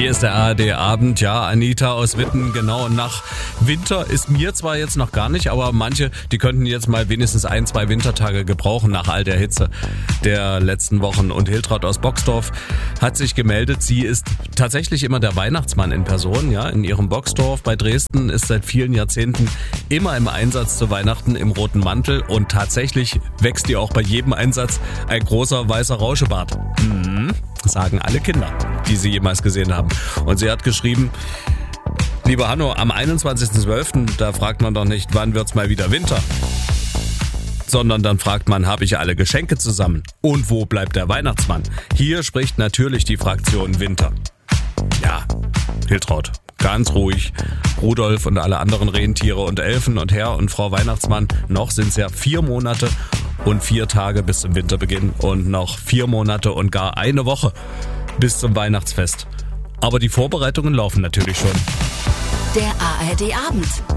Hier ist der ARD-Abend. Ja, Anita aus Witten, genau nach Winter ist mir zwar jetzt noch gar nicht, aber manche, die könnten jetzt mal wenigstens 1-2 Wintertage gebrauchen nach all der Hitze der letzten Wochen. Und Hiltraud aus Boxdorf hat sich gemeldet. Sie ist tatsächlich immer der Weihnachtsmann in Person. Ja, in ihrem Boxdorf bei Dresden ist seit vielen Jahrzehnten immer im Einsatz zu Weihnachten im roten Mantel. Und tatsächlich wächst ihr auch bei jedem Einsatz ein großer weißer Rauschebart. Sagen alle Kinder, die sie jemals gesehen haben. Und sie hat geschrieben: Lieber Hanno, am 21.12., da fragt man doch nicht, wann wird's mal wieder Winter? Sondern dann fragt man, habe ich alle Geschenke zusammen? Und wo bleibt der Weihnachtsmann? Hier spricht natürlich die Fraktion Winter. Ja, Hiltraud, ganz ruhig. Rudolf und alle anderen Rentiere und Elfen und Herr und Frau Weihnachtsmann, noch sind's ja 4 Monate und 4 Tage bis zum Winterbeginn und noch 4 Monate und gar eine Woche bis zum Weihnachtsfest. Aber die Vorbereitungen laufen natürlich schon. Der ARD-Abend.